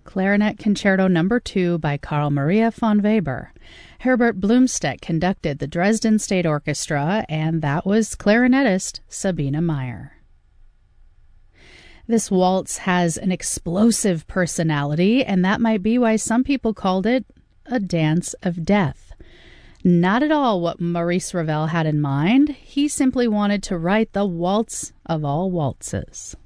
Clarinet Concerto No. 2 by Carl Maria von Weber. Herbert Blumstedt conducted the Dresden State Orchestra, and that was clarinetist Sabine Meyer. This waltz has an explosive personality, and that might be why some people called it a dance of death. Not at all what Maurice Ravel had in mind. He simply wanted to write the waltz of all waltzes.